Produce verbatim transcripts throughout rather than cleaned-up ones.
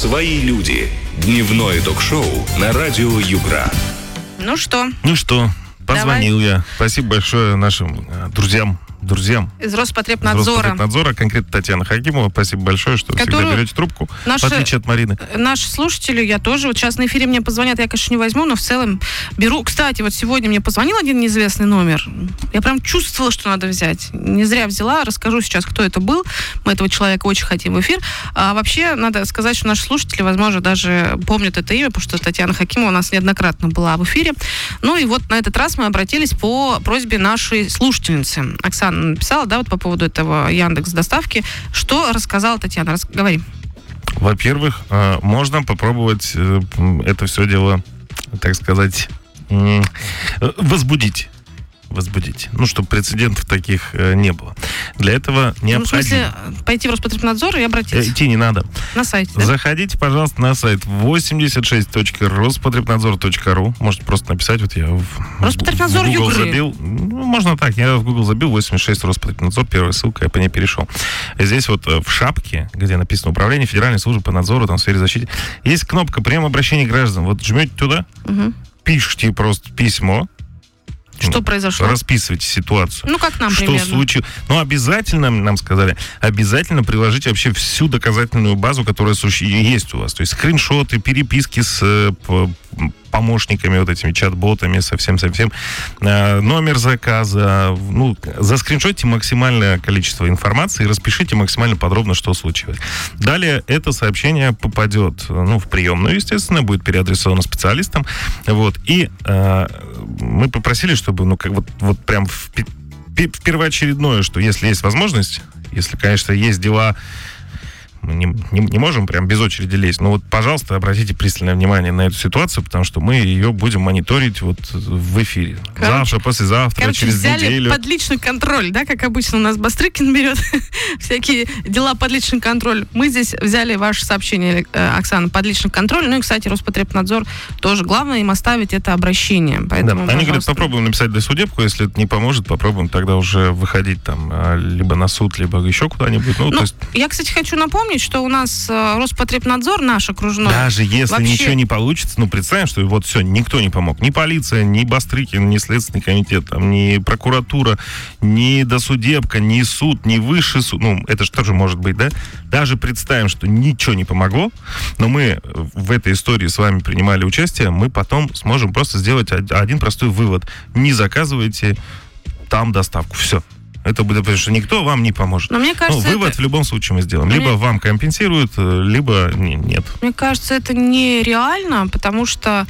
«Свои люди». Дневное ток-шоу на радио Югра. Ну что? Ну что, позвонил Давай. я. Спасибо большое нашим э, друзьям. Друзьям. Из Роспотребнадзора. Из Роспотребнадзора, конкретно Татьяна Хакимова. Спасибо большое, что Которую всегда берете трубку, наши, в отличие от Марины. Наши слушатели, я тоже. Вот сейчас на эфире мне позвонят, я, конечно, не возьму, но в целом беру. Кстати, вот сегодня мне позвонил один неизвестный номер. Я прям чувствовала, что надо взять. Не зря взяла. Расскажу сейчас, кто это был. Мы этого человека очень хотим в эфир. А вообще, надо сказать, что наши слушатели, возможно, даже помнят это имя, потому что Татьяна Хакимова у нас неоднократно была в эфире. Ну и вот на этот раз мы обратились по просьбе нашей слушательницы. Оксана написала, да, вот по поводу этого Яндекс.Доставки. Что рассказала Татьяна? Рас... Говори. Во-первых, можно попробовать это все дело, так сказать, возбудить. возбудить. Ну, чтобы прецедентов таких э, не было. Для этого необходимо... Ну, в смысле, пойти в Роспотребнадзор и обратиться? Э, идти не надо. На сайте, да? Заходите, пожалуйста, на сайт восемьдесят шесть точка роспотребнадзор точка ру. Можете просто написать, вот я в, Роспотребнадзор в Google Югры. забил. Ну, можно так, я в Google забил восемьдесят шесть Роспотребнадзор, первая ссылка, я по ней перешел. Здесь вот в шапке, где написано «Управление Федеральной службы по надзору там, в сфере защиты», есть кнопка «Прием обращений граждан». Вот жмете туда, угу. пишите просто письмо. Что произошло? Расписывайте ситуацию. Ну, как нам, что примерно. случилось. Ну, обязательно, нам сказали, обязательно приложите вообще всю доказательную базу, которая есть у вас. То есть скриншоты, переписки с помощниками, вот этими чат-ботами, совсем-совсем, номер заказа. Ну, заскриншотите максимальное количество информации и распишите максимально подробно, что случилось. Далее это сообщение попадет, ну, в приемную, естественно, будет переадресовано специалистам. Вот. И э, мы попросили, чтобы, ну, как вот, вот прям в, в первоочередное, что если есть возможность, если, конечно, есть дела, мы не, не, не можем прям без очереди лезть. Но вот, пожалуйста, обратите пристальное внимание на эту ситуацию, потому что мы ее будем мониторить вот в эфире. Короче, завтра, послезавтра, короче, через взяли неделю. под личный контроль, да, как обычно у нас Бастрыкин берет всякие дела под личный контроль. Мы здесь взяли ваше сообщение, Оксана, под личный контроль. Ну и, кстати, Роспотребнадзор тоже. Главное им оставить это обращение. Поэтому, да, они говорят, попробуем написать досудебку, если это не поможет, попробуем тогда уже выходить там либо на суд, либо еще куда-нибудь. Ну, ну, то есть... Я, кстати, хочу напомнить, что у нас Роспотребнадзор, наш окружной... Даже если вообще... ничего не получится, ну, представим, что вот все, никто не помог. Ни полиция, ни Бастрыкин, ни Следственный комитет, там, ни прокуратура, ни досудебка, ни суд, ни высший суд. Ну, это же тоже может быть, да? Даже представим, что ничего не помогло, но мы в этой истории с вами принимали участие, мы потом сможем просто сделать один простой вывод. Не заказывайте там доставку. Все. Это будет, потому что никто вам не поможет. Но мне кажется, ну, вывод это... в любом случае мы сделаем. Мне... Либо вам компенсируют, либо нет. Мне кажется, это нереально, потому что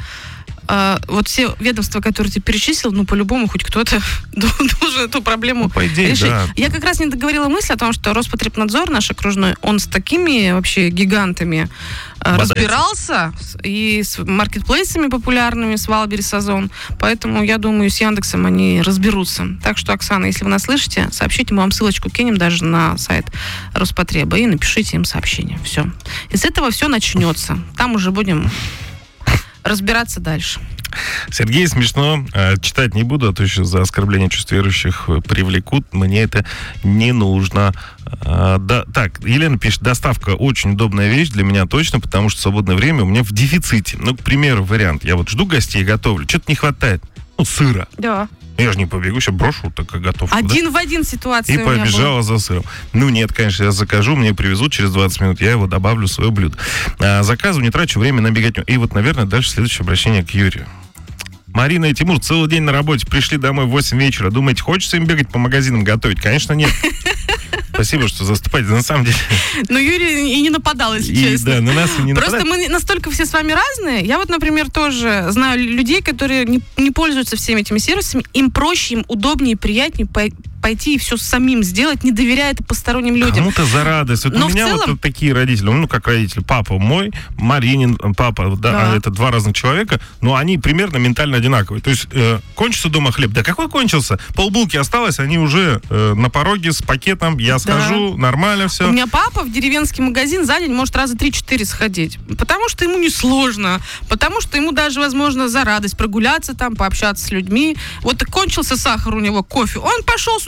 э, вот все ведомства, которые ты перечислил, ну, по-любому хоть кто-то должен эту проблему ну, по идее, решить. Да. Я как раз не договорила мысль о том, что Роспотребнадзор наш окружной, он с такими вообще гигантами э, разбирался, и с маркетплейсами популярными, с Валберес, Озон. Поэтому, я думаю, с Яндексом они разберутся. Так что, Оксана, если вы нас слышите, сообщите, мы вам ссылочку кинем даже на сайт Роспотреба и напишите им сообщение. Все. И с этого все начнется. Там уже будем разбираться дальше. Сергей, смешно. Читать не буду, а то еще за оскорбление чувств верующих привлекут. Мне это не нужно. Да, так, Елена пишет, доставка очень удобная вещь для меня точно, потому что свободное время у меня в дефиците. Ну, к примеру, вариант. Я вот жду гостей, готовлю. Что-то не хватает. Ну, сыра. Да. Я же не побегу, сейчас брошу, так и готов. Один да? в один ситуация и у меня побежала была. за сыром. Ну нет, конечно, я закажу, мне привезут через двадцать минут, я его добавлю в свое блюдо. А, заказываю, не трачу время на беготню. И вот, наверное, дальше следующее обращение к Юрию. Марина и Тимур целый день на работе, пришли домой в восемь вечера. Думаете, хочется им бегать по магазинам готовить? Конечно, нет. Спасибо, что заступаете, на самом деле. Ну, Юрий и не нападал, если и, честно. Да, на нас и не Просто нападает. мы настолько все с вами разные. Я вот, например, тоже знаю людей, которые не, не пользуются всеми этими сервисами. Им проще, им удобнее, приятнее пойти и все самим сделать, не доверяя это посторонним людям. Кому-то за радость. Вот Но у меня целом... вот такие родители, ну, как родители, папа мой, Маринин, папа, да, да. это два разных человека, но они примерно ментально одинаковые. То есть э, кончится дома хлеб. Да какой кончился? Полбулки осталось, они уже э, на пороге с пакетом, я схожу, да. нормально все. У меня папа в деревенский магазин за день может раза три-четыре сходить, потому что ему несложно, потому что ему даже, возможно, за радость прогуляться там, пообщаться с людьми. Вот кончился сахар у него, кофе, он пошел с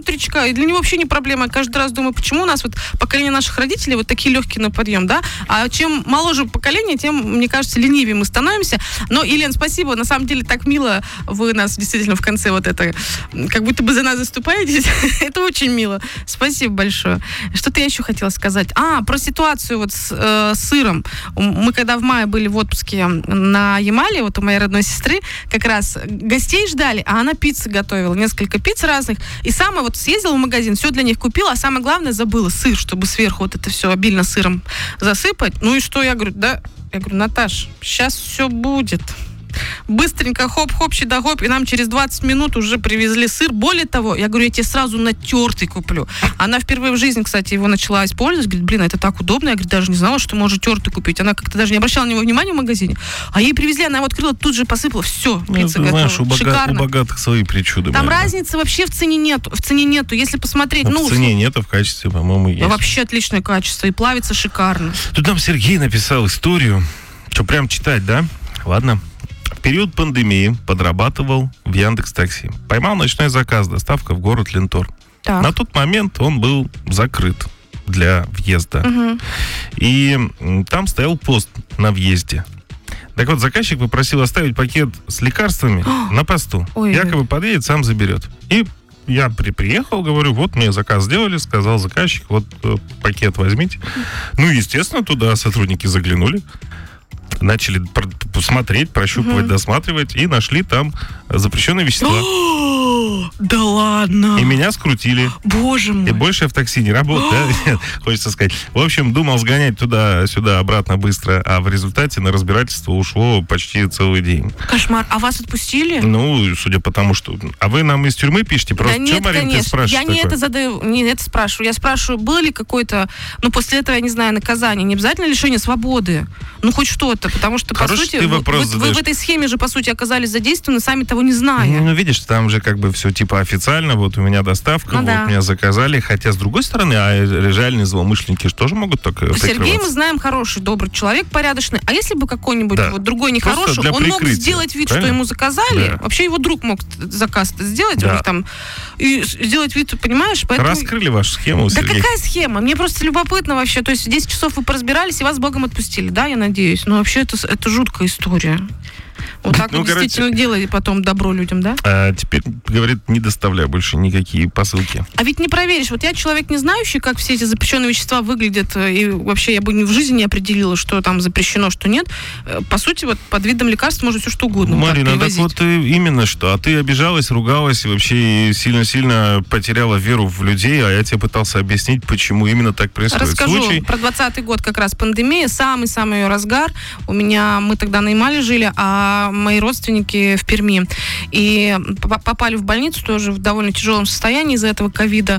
утречка, и для него вообще не проблема. Я каждый раз думаю, почему у нас вот поколение наших родителей вот такие легкие на подъем, да? А чем моложе поколение, тем, мне кажется, ленивее мы становимся. Но, Елена, спасибо, на самом деле так мило вы нас действительно в конце вот это, как будто бы за нас заступаетесь. Это очень мило. Спасибо большое. Что-то я еще хотела сказать. А, про ситуацию вот с э, сыром. Мы когда в мае были в отпуске на Ямале, вот у моей родной сестры, как раз гостей ждали, а она пиццы готовила, несколько пицц разных, и сама вот съездила в магазин, все для них купила, а самое главное забыла сыр, чтобы сверху вот это все обильно сыром засыпать. Ну и что? Я говорю, да, я говорю, Наташ, сейчас все будет. Быстренько хоп-хоп, щедогоп, и нам через двадцать минут уже привезли сыр. Более того, я говорю, я тебе сразу натертый куплю. Она впервые в жизни, кстати, его начала использовать. Говорит, блин, это так удобно. Я, говорит, даже не знала, что можно тертый купить. Она как-то даже не обращала на него внимания в магазине. А ей привезли, она его открыла, тут же посыпала. Все, пицца ну, готова. Знаешь, у, бога- Шикарно. у богатых свои причуды. Там наверное. разницы вообще в цене нету. В цене нету. Если посмотреть, Ну, ну... в цене нет, а в качестве, по-моему, есть. Вообще отличное качество. И плавится шикарно. Тут нам Сергей написал историю. Что, прям читать, да? Ладно. В период пандемии подрабатывал в Яндекс.Такси. Поймал ночной заказ, доставка в город Лентор. Так. На тот момент он был закрыт для въезда. Угу. И м, там стоял пост на въезде. Так вот, заказчик попросил оставить пакет с лекарствами на посту. Ой. Якобы подъедет, сам заберет. И я при, приехал, говорю, вот мне заказ сделали, сказал заказчик, вот э, пакет возьмите. Ну, естественно, туда сотрудники заглянули. Начали пр- смотреть, прощупывать, Мгм. досматривать, и нашли там запрещенные вещества. Да ладно. И меня скрутили. Боже мой. И больше я в такси не работаю, да? Хочется сказать. В общем, думал сгонять туда-сюда обратно быстро, а в результате на разбирательство ушло почти целый день. Кошмар. А вас отпустили? Ну, судя по тому, что... А вы нам из тюрьмы пишете? Просто Да что, нет, Марин, ты конечно. спрашиваешь Я не такое? это задаю, не это спрашиваю. Я спрашиваю, было ли какое-то, ну, после этого, я не знаю, наказание. Не обязательно лишение свободы. Ну, хоть что-то. Потому что, по Хороший сути, ты вы, вопрос вы- вы задаешь. в этой схеме же, по сути, оказались задействованы, сами того не зная. Ну, видишь, там же как бы все типа официально, вот у меня доставка, Ну вот да. меня заказали, хотя с другой стороны, а реальные злоумышленники же тоже могут так э, Сергей, мы прикрываться. знаем, хороший, добрый человек, порядочный. А если бы какой-нибудь Да. вот другой Просто нехороший, для он мог прикрытия, сделать вид, правильно? что ему заказали. Да. Вообще его друг мог заказ сделать Да. у них там и с- сделать вид, понимаешь? Поэтому... Раскрыли вашу схему, Да Сергей. какая схема? Мне просто любопытно вообще. То есть десять часов вы поразбирались, и вас Богом отпустили, да, я надеюсь? Но вообще это, с- это жуткая история. Вот так Ну, вот короче- действительно делали потом добро людям, да? А теперь, говорит, не доставляю больше никакие посылки. А ведь не проверишь. Вот я человек не знающий, как все эти запрещенные вещества выглядят, э, и вообще я бы ни в жизни не определила, что там запрещено, что нет. Э, По сути, вот под видом лекарств можно все что угодно вот так Марина, так перевозить. вот э, именно что. А ты обижалась, ругалась и вообще сильно-сильно потеряла веру в людей, а я тебе пытался объяснить, почему именно так происходит. Расскажу Случай... про двадцатый год, как раз пандемия, самый-самый ее разгар. У меня, мы тогда на Ямале жили, а мои родственники в Перми. И п- попали в больницу тоже в довольно тяжелом состоянии из-за этого ковида.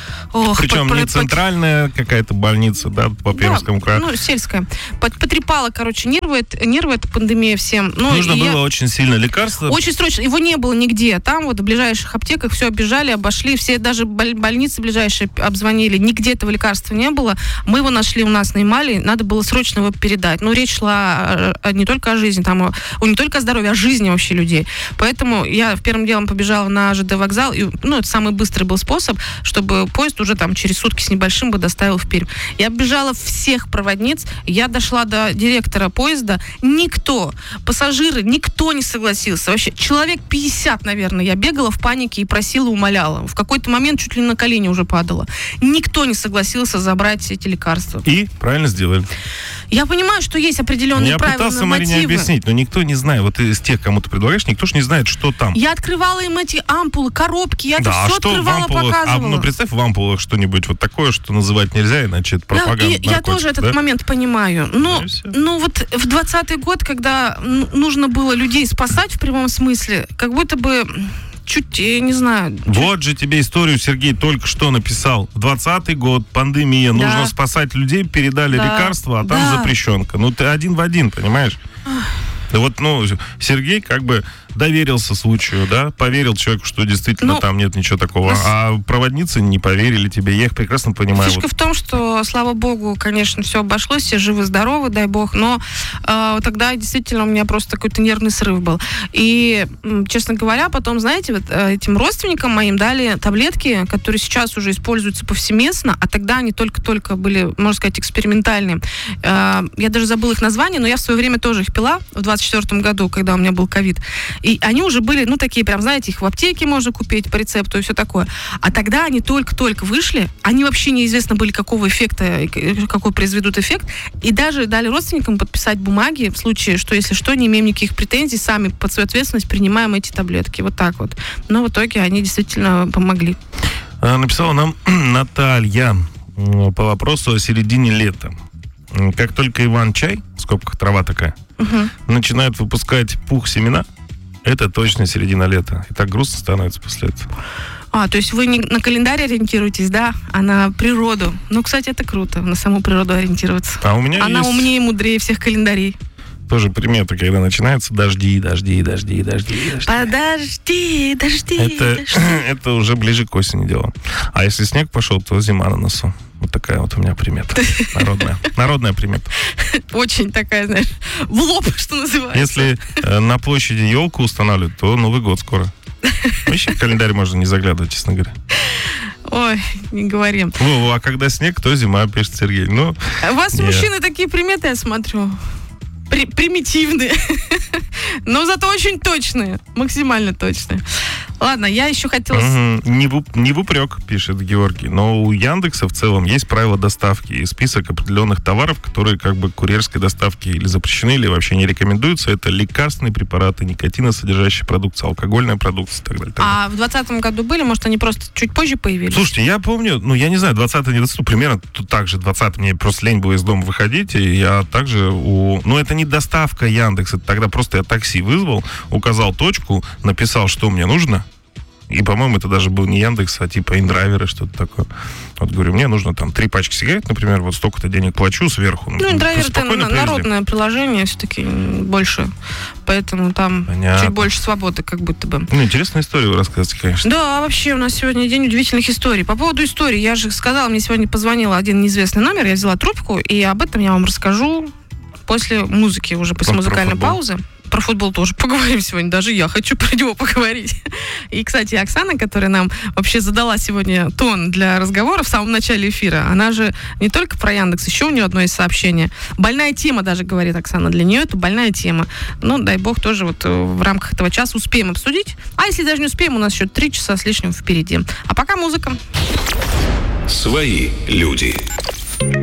Ох, Причем под- не под- центральная какая-то больница, да, по Пермскому Да, краю. ну, сельская. Под- Потрепала, короче, нервы, это- нервы эта пандемия всем. Ну, Нужно и я- было очень сильно лекарство. Очень срочно. Его не было нигде. Там вот в ближайших аптеках все оббежали, обошли. Все даже боль- больницы ближайшие обзвонили. Нигде этого лекарства не было. Мы его нашли у нас на Ямале. Надо было срочно его передать. Ну, речь шла о- о- не только о жизни, там, о- о- не только о здоровье, а о жизни вообще людей. Поэтому я первым делом побежала на ЖД вокзал. И, ну, это самый быстрый был способ, чтобы поезд уже там через сутки с небольшим бы доставил в Пермь. Я оббежала всех проводниц. Я дошла до директора поезда. Никто, пассажиры, никто не согласился. Вообще, человек пятьдесят, наверное, я бегала в панике и просила, умоляла. В какой-то момент чуть ли на колени уже падала. Никто не согласился забрать эти лекарства. И правильно сделали. Я понимаю, что есть определенные Я правила, пытался Марине нормативы. объяснить, но никто не знает. Вот из тех, кому ты предлагаешь, никто же не знает, что там. Я открывала им эти ампулы, коробки, я Да, это а все что в открывала, ампулах? А, показывала. ну, представь в ампулах что-нибудь вот такое, что называть нельзя, иначе это Да, пропаганда и я наркотиков, тоже этот да? момент понимаю. Но, Ну и всё. ну вот в двадцатый год, когда н- нужно было людей спасать в прямом смысле, как будто бы чуть, я не знаю... чуть- Вот же тебе историю Сергей только что написал. В двадцатый год, пандемия, Да. нужно спасать людей, передали Да. лекарства, а там Да. запрещенка. Ну, ты один в один, понимаешь? Да вот, ну, Сергей как бы доверился случаю, да, поверил человеку, что действительно Ну, там нет ничего такого, нас- а проводницы не поверили тебе, я их прекрасно понимаю. Фишка Вот. в том, что, слава богу, конечно, все обошлось, все живы-здоровы, дай бог, но э, тогда действительно у меня просто какой-то нервный срыв был. И, м, честно говоря, потом, знаете, вот э, этим родственникам моим дали таблетки, которые сейчас уже используются повсеместно, а тогда они только-только были, можно сказать, экспериментальные. Э, я даже забыла их название, но я в свое время тоже их пила в двадцать четвёртом году, когда у меня был ковид. И они уже были, ну, такие прям, знаете, их в аптеке можно купить по рецепту и все такое. А тогда они только-только вышли, они вообще неизвестно были, какого эффекта, какой произведут эффект, и даже дали родственникам подписать бумаги в случае, что, если что, не имеем никаких претензий, сами под свою ответственность принимаем эти таблетки. Вот так вот. Но в итоге они действительно помогли. А, Написала нам Наталья м, по вопросу о середине лета. М, Как только Иван-чай, в скобках трава такая, Мгм. начинает выпускать пух семена, это точно середина лета. И так грустно становится после этого. А, то есть вы не на календарь ориентируетесь, да, а на природу. Ну, кстати, это круто, на саму природу ориентироваться. А у меня Она есть умнее и мудрее всех календарей. тоже примета, когда начинаются дожди, дожди, дожди, дожди, дожди. Подожди, дожди, Это, дожди. это уже ближе к осени дело. А если снег пошел, то зима на носу. Вот такая вот у меня примета. Народная. Народная примета. Очень такая, знаешь, в лоб, что называется. Если э, на площади елку устанавливают, то Новый год скоро. Вообще в календарь можно не заглядывать, честно говоря. Ой, не говорим. Во, а когда снег, то зима, пишет Сергей. Ну, У вас, Не. мужчины, такие приметы, я смотрю. При- примитивные. Но зато очень точные. Максимально точные. Ладно, я еще хотела... с- мгм, не, в, уп- не в упрек, пишет Георгий, но у Яндекса в целом есть правила доставки и список определенных товаров, которые как бы курьерской доставки или запрещены, или вообще не рекомендуются. Это лекарственные препараты, никотиносодержащая продукция, алкогольная продукция и так далее. так далее. А в двадцатом году были? Может, они просто чуть позже появились? Слушайте, я помню, ну, я не знаю, двадцатый, не двадцатый, примерно тут так же, двадцатый, мне просто лень было из дома выходить, и я также у... Ну, это не доставка Яндекс, это тогда просто я такси вызвал, указал точку, написал, что мне нужно, и, по-моему, это даже был не Яндекс, а типа индрайвер и что-то такое. Вот говорю, мне нужно там три пачки сигарет, например, вот столько-то денег плачу сверху. Ну, индрайвер это спокойно на- привезли. народное приложение все-таки больше. Поэтому там Понятно. чуть больше свободы, как будто бы. Ну, интересную историю вы рассказываете, конечно. Да, вообще у нас сегодня день удивительных историй. По поводу истории, я же сказала, мне сегодня позвонил один неизвестный номер, я взяла трубку, и об этом я вам расскажу после музыки, уже после Про- про музыкальной футбол. паузы. Про футбол тоже поговорим сегодня, даже я хочу про него поговорить. И, кстати, Оксана, которая нам вообще задала сегодня тон для разговора в самом начале эфира, она же не только про Яндекс, еще у нее одно из сообщений. Больная тема даже, говорит Оксана, для нее это больная тема. Ну, дай бог, тоже вот э, в рамках этого часа успеем обсудить. А если даже не успеем, у нас еще три часа с лишним впереди. А пока музыка. Свои люди.